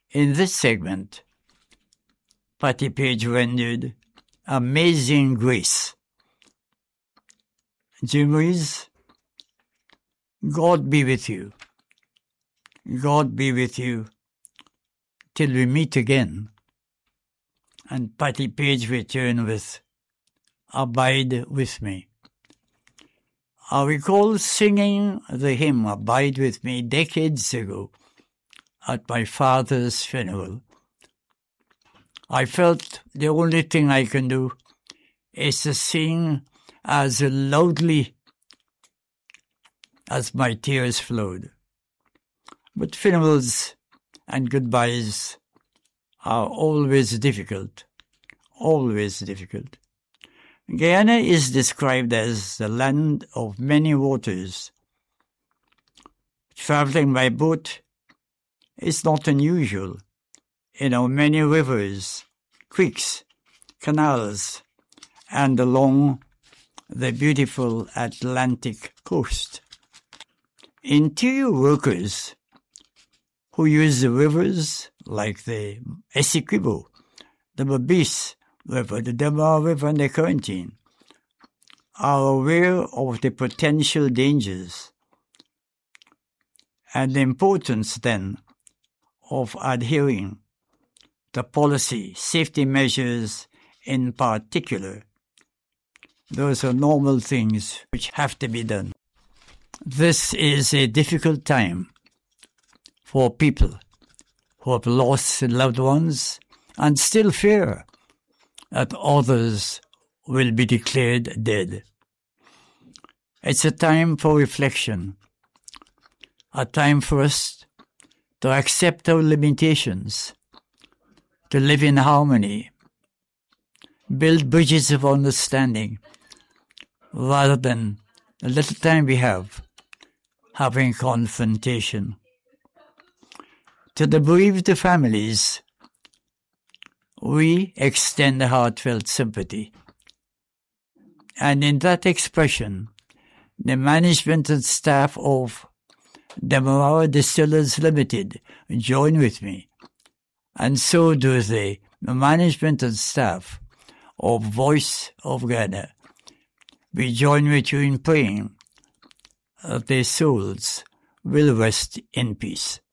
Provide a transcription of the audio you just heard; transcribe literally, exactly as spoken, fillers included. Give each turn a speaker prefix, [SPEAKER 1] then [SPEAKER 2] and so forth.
[SPEAKER 1] In this segment, Patti Page rendered Amazing Grace. Jim Reeves, God be with you. God be with you till we meet again. And Patti Page returned with Abide With Me. I recall singing the hymn Abide With Me decades ago at my father's funeral. I felt the only thing I can do is to sing as loudly as my tears flowed. But funerals and goodbyes are always difficult, always difficult. Guyana is described as the land of many waters. Traveling by boat is not unusual. You know, many rivers, creeks, canals, and along the beautiful Atlantic coast. Interior workers who use the rivers like the Essequibo, the Berbice River, the Demar River, and the Corentyne are aware of the potential dangers and the importance then of adhering to policy, safety measures in particular. Those are normal things which have to be done. This is a difficult time for people who have lost loved ones and still fear that others will be declared dead. It's a time for reflection, a time for us to accept our limitations, to live in harmony, build bridges of understanding, rather than the little time we have having confrontation. To the bereaved families, we extend heartfelt sympathy. And in that expression, the management and staff of Demerara Distillers Limited join with me, and so do the management and staff of Voice of Ghana. We join with you in praying that their souls will rest in peace.